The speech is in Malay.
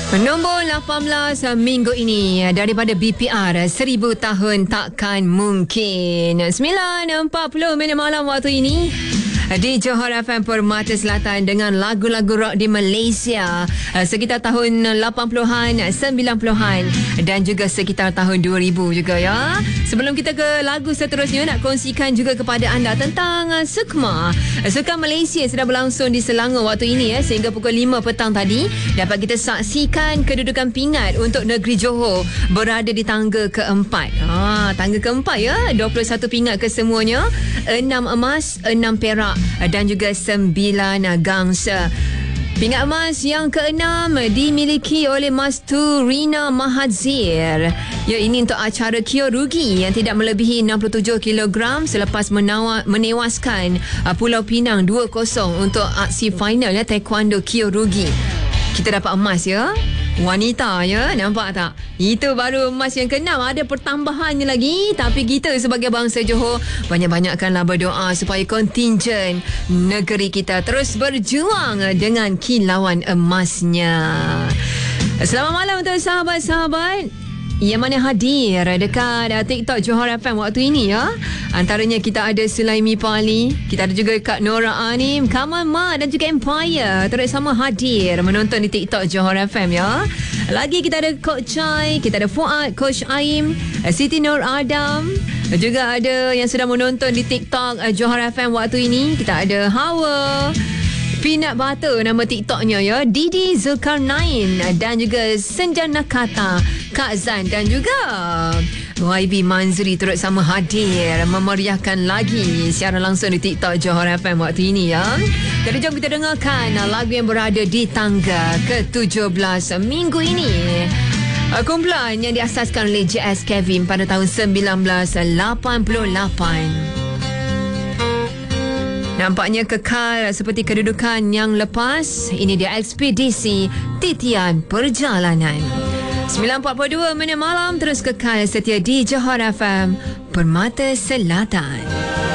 Nombor 18 minggu ini daripada BPR 1000 tahun takkan mungkin. 9.40 malam waktu ini di Johor FM Permata Selatan dengan lagu-lagu rock di Malaysia sekitar tahun 80-an, 90-an dan juga sekitar tahun 2000 juga ya. Sebelum kita ke lagu seterusnya, nak kongsikan juga kepada anda tentang SUKMA. Sukan Malaysia sedang berlangsung di Selangor waktu ini sehingga pukul 5 petang tadi. Dapat kita saksikan kedudukan pingat untuk negeri Johor berada di tangga keempat. Tangga keempat ya, 21 pingat kesemuanya, 6 emas, 6 perak dan juga 9 gangsa. Pingat emas yang ke-6 dimiliki oleh Mastu Rina Mahadzir. Ya, ini untuk acara Kyorugi yang tidak melebihi 67 kg selepas menewaskan Pulau Pinang 2-0 untuk aksi final Taekwondo Kyorugi. Kita dapat emas ya. Wanita ya, nampak tak? Itu baru emas yang ke-6. Ada pertambahannya lagi. Tapi kita sebagai bangsa Johor, banyak-banyakkanlah berdoa supaya kontingen negeri kita terus berjuang dengan kilauan emasnya. Selamat malam untuk sahabat-sahabat yang mana hadir dekat TikTok Johor FM waktu ini ya. Antaranya kita ada Sulaimi Pali, kita ada juga Kak Nora Anim, Kamal Ma dan juga Empire terus sama hadir menonton di TikTok Johor FM ya. Lagi kita ada Coach Chai, kita ada Fuad, Coach Aim, Siti Nur Adam, juga ada yang sedang menonton di TikTok Johor FM waktu ini. Kita ada Hawa Peanut Butter nama TikToknya ya, Didi Zulkarnain dan juga Senja Nakata, Kak Zan dan juga YB Manzuri turut sama hadir memeriahkan lagi siaran langsung di TikTok Johor FM waktu ini ya. Jadi jom kita dengarkan lagu yang berada di tangga ke-17 minggu ini. Kumpulan yang diasaskan oleh JS Kevin pada tahun 1988. Nampaknya kekal seperti kedudukan yang lepas. Ini dia Ekspedisi Titian Perjalanan. 9.42 malam terus kekal setia di Johor FM Permata Selatan.